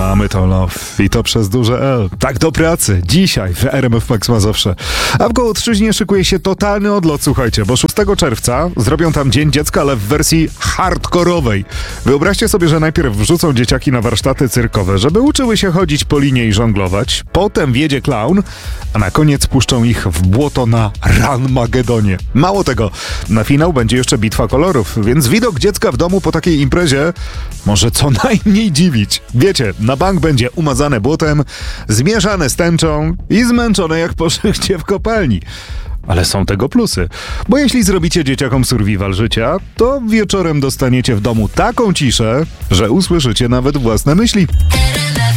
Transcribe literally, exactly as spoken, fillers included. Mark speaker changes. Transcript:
Speaker 1: Mamy to love i to przez duże L. Tak do pracy, dzisiaj w R M F Max Mazowsze. A w Kołotrzyźnie szykuje się totalny odlot, słuchajcie, bo szóstego czerwca zrobią tam Dzień Dziecka, ale w wersji hardkorowej. Wyobraźcie sobie, że najpierw wrzucą dzieciaki na warsztaty cyrkowe, żeby uczyły się chodzić po linie i żonglować, potem wjedzie klaun, a na koniec puszczą ich w błoto na Ranmagedonie. Mało tego, na finał będzie jeszcze bitwa kolorów, więc widok dziecka w domu po takiej imprezie może co najmniej dziwić. Wiecie, na bank będzie umazane błotem, zmieszane z tęczą i zmęczone jak po szychcie w kopalni. Ale są tego plusy, bo jeśli zrobicie dzieciakom survival życia, to wieczorem dostaniecie w domu taką ciszę, że usłyszycie nawet własne myśli.